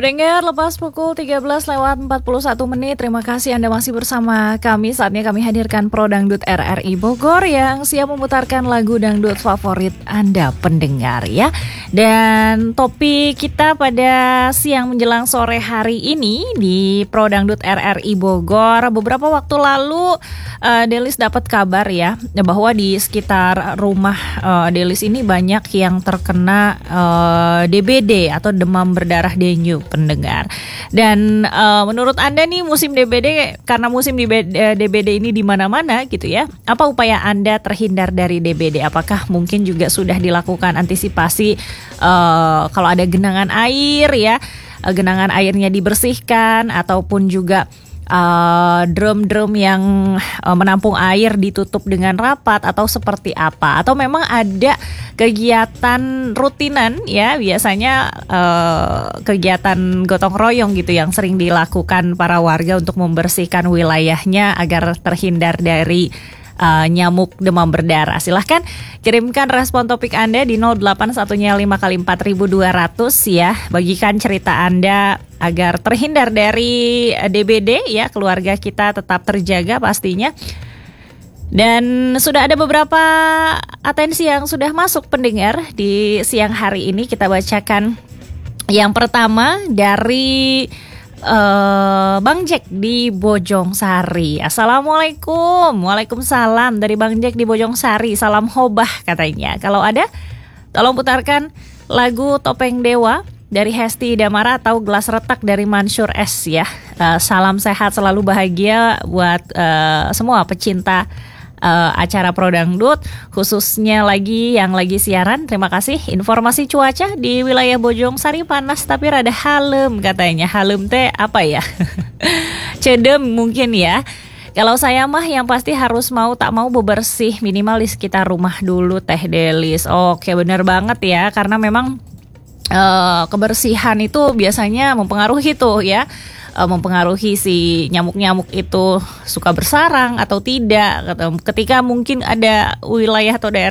Pendengar, lepas pukul 13:41 terima kasih Anda masih bersama kami. Saatnya kami hadirkan Pro Dangdut RRI Bogor yang siap memutarkan lagu dangdut favorit Anda pendengar ya. Dan topik kita pada siang menjelang sore hari ini di Pro Dangdut RRI Bogor, beberapa waktu lalu Delis dapat kabar ya bahwa di sekitar rumah Delis ini banyak yang terkena DBD atau demam berdarah dengue pendengar. Dan menurut Anda nih musim DBD, karena musim DBD ini di mana-mana gitu ya. Apa upaya Anda terhindar dari DBD? Apakah mungkin juga sudah dilakukan antisipasi kalau ada genangan air ya, genangan airnya dibersihkan ataupun juga drum-drum yang menampung air ditutup dengan rapat atau seperti apa? Atau memang ada kegiatan rutinan ya, biasanya kegiatan gotong royong gitu yang sering dilakukan para warga untuk membersihkan wilayahnya agar terhindar dari nyamuk demam berdarah. Silahkan kirimkan respon topik Anda di 0815 ya. Bagikan cerita Anda agar terhindar dari DBD ya, keluarga kita tetap terjaga pastinya. Dan sudah ada beberapa atensi yang sudah masuk pendengar di siang hari ini. Kita bacakan yang pertama dari Bang Jack di Bojongsari. Assalamualaikum. Waalaikumsalam dari Bang Jack di Bojongsari. Salam hobah katanya. Kalau ada, tolong putarkan lagu Topeng Dewa dari Hesti Damara atau Gelas Retak dari Mansur S ya. Salam sehat selalu bahagia buat semua pecinta acara Pro Dangdut, khususnya yang lagi siaran. Terima kasih. Informasi cuaca di wilayah Bojongsari panas tapi rada halem katanya. Halem teh apa ya? Cedem mungkin ya. Kalau saya mah yang pasti harus mau tak mau bebersih minimal di sekitar rumah dulu Teh Delis. Oke, benar banget ya, karena memang kebersihan itu biasanya mempengaruhi tuh ya. Mempengaruhi si nyamuk-nyamuk itu suka bersarang atau tidak. Ketika mungkin ada wilayah atau daerah